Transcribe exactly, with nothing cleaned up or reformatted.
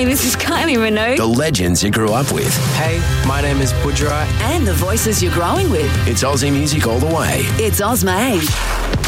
Hey, this is Kylie Minogue. The legends you grew up with. Hey, my name is Budra. And the voices you're growing with. It's Aussie music all the way. It's Ozma eight.